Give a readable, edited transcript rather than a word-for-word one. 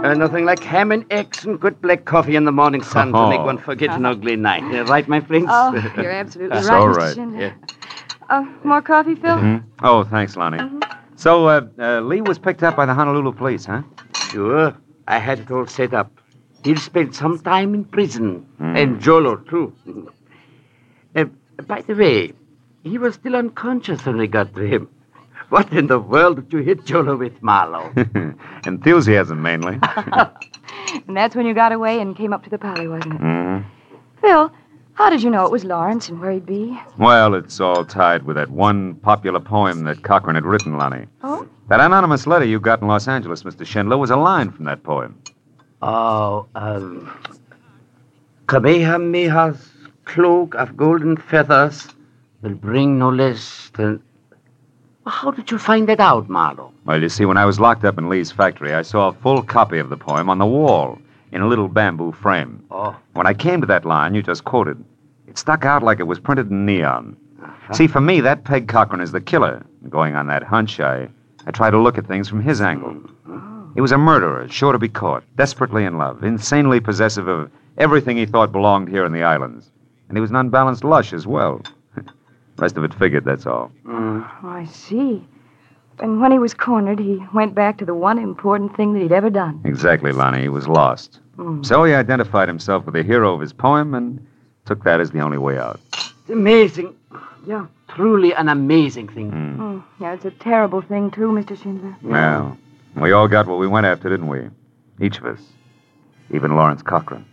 Nothing like ham and eggs and good black coffee in the morning sun to make one forget an ugly night. Right, my friends? Oh, you're absolutely That's right, all Mr. right. Schindler. Yeah. More coffee, Phil? Mm-hmm. Oh, thanks, Lonnie. So, Lee was picked up by the Honolulu police, huh? Sure. I had it all set up. He'll spend some time in prison. And Jolo, too. By the way, he was still unconscious when we got to him. What in the world did you hit Jolo with, Marlowe? Enthusiasm, mainly. And that's when you got away and came up to the Pally, wasn't it? Mm-hmm. Phil, how did you know it was Lawrence and where he'd be? Well, it's all tied with that one popular poem that Cochran had written, Lonnie. Oh? That anonymous letter you got in Los Angeles, Mr. Schindler, was a line from that poem. Oh, Kamehameha's cloak of golden feathers will bring no less than... How did you find that out, Marlowe? Well, you see, when I was locked up in Lee's factory, I saw a full copy of the poem on the wall in a little bamboo frame. Oh. When I came to that line you just quoted, it stuck out like it was printed in neon. See, for me, that Peg Cochran is the killer. Going on that hunch, I tried to look at things from his angle. He was a murderer, sure to be caught, desperately in love, insanely possessive of everything he thought belonged here in the islands. And he was an unbalanced lush as well. Rest of it figured, that's all. Oh, I see. And when he was cornered, he went back to the one important thing that he'd ever done. Exactly, Lonnie. He was lost. So he identified himself with the hero of his poem and took that as the only way out. It's amazing. Yeah, truly an amazing thing. Yeah, it's a terrible thing, too, Mr. Schindler. Well, we all got what we went after, didn't we? Each of us. Even Lawrence Cochran.